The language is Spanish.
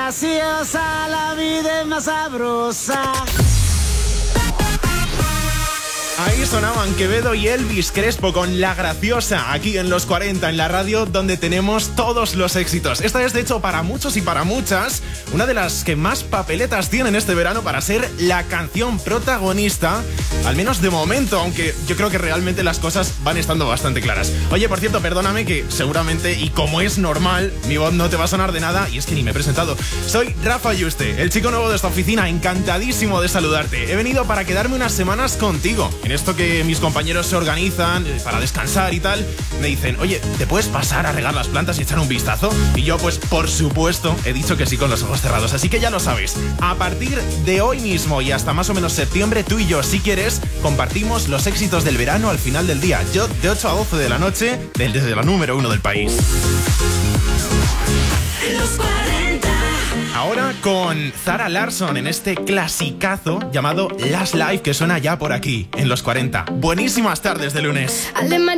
graciosa, la vida es más sabrosa. Ahí sonaban Quevedo y Elvis Crespo con La Graciosa, aquí en Los 40, en la radio donde tenemos todos los éxitos. Esta es, de hecho, para muchos y para muchas, una de las que más papeletas tienen este verano para ser la canción protagonista, al menos de momento, aunque yo creo que realmente las cosas van estando bastante claras. Oye, por cierto, perdóname que seguramente, y como es normal, mi voz no te va a sonar de nada, y es que ni me he presentado. Soy Rafa Yuste, el chico nuevo de esta oficina, encantadísimo de saludarte. He venido para quedarme unas semanas contigo. En esto que mis compañeros se organizan para descansar y tal, me dicen, oye, ¿te puedes pasar a regar las plantas y echar un vistazo? Y yo, pues, por supuesto, he dicho que sí con los ojos cerrados. Así que ya lo sabes, a partir de hoy mismo y hasta más o menos septiembre, tú y yo, si quieres, compartimos los éxitos del verano al final del día. Yo de 8 a 12 de la noche, desde la número 1 del país. Los 40. Ahora con Zara Larsson en este clasicazo llamado Last Life, que suena ya por aquí, en Los 40. Buenísimas tardes de lunes.